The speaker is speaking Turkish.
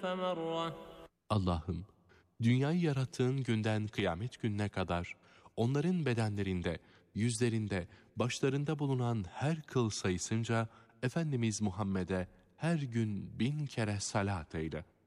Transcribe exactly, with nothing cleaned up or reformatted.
مرة Allah'ım, dünyayı yarattığın günden kıyamet gününe kadar onların bedenlerinde, yüzlerinde, başlarında bulunan her kıl sayısınca Efendimiz Muhammed'e her gün bin kere salat eyle.